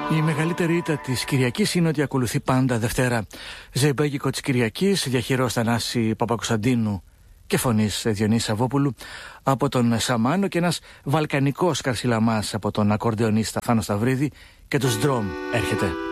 Η μεγαλύτερη ήττα της Κυριακής είναι ότι ακολουθεί πάντα Δευτέρα. Ζεϊμπέγικο της Κυριακής, διαχειρός Θανάση Παπακοσταντίνου και φωνής Διονύση Σαββόπουλου από τον Σαμάνο και ένας βαλκανικός καρσιλαμάς από τον ακορντεονίστα Θάνο Σταυρίδη και τους Ντρόμ έρχεται.